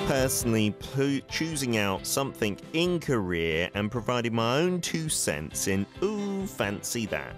Personally, choosing out something in Korea and providing my own 2 cents in ooh, fancy that.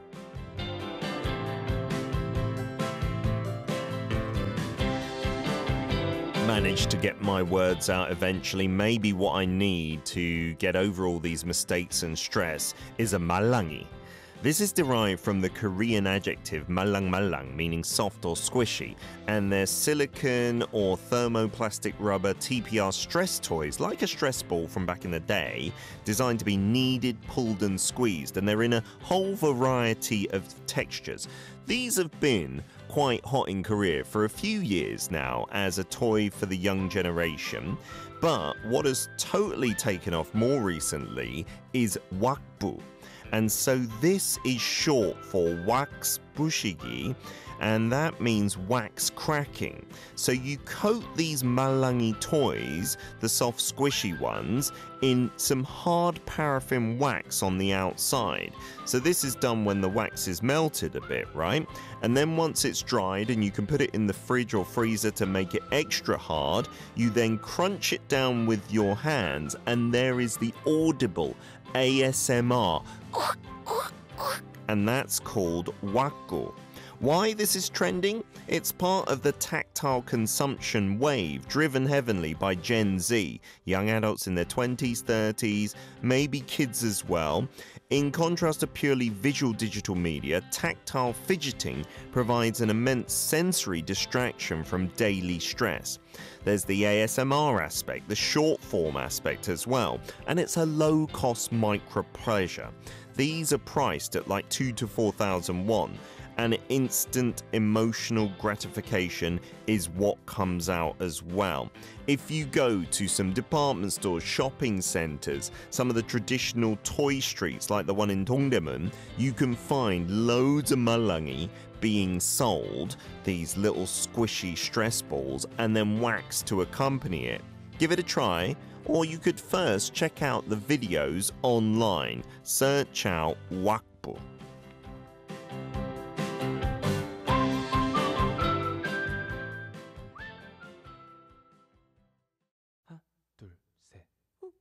Managed to get my words out eventually. Maybe what I need to get over all these mistakes and stress is a malangi. This is derived from the Korean adjective malang, meaning soft or squishy, and they're silicone or thermoplastic rubber TPR stress toys, like a stress ball from back in the day, designed to be kneaded, pulled and squeezed, and they're in a whole variety of textures. These have been quite hot in Korea for a few years now as a toy for the young generation, but what has totally taken off more recently is wakbu. And so this is short for wax bushigi, and that means wax cracking. So you coat these malangi toys, the soft squishy ones, in some hard paraffin wax on the outside. So this is done when the wax is melted a bit, right? And then once it's dried and you can put it in the fridge or freezer to make it extra hard, you then crunch it down with your hands and there is the audible ASMR. And that's called wakgu. Why this is trending? It's part of the tactile consumption wave driven heavily by Gen Z, young adults in their 20s, 30s, maybe kids as well. In contrast to purely visual digital media, tactile fidgeting provides an immense sensory distraction from daily stress. There's the ASMR aspect, the short form aspect as well, and it's a low-cost micro-pleasure. These are priced at like 2,000 to 4,000 won. And instant emotional gratification is what comes out as well. If you go to some department stores, shopping centers, some of the traditional toy streets like the one in Dongdaemun, you can find loads of malangi being sold, these little squishy stress balls, and then wax to accompany it. Give it a try, or you could first check out the videos online. Search out Wak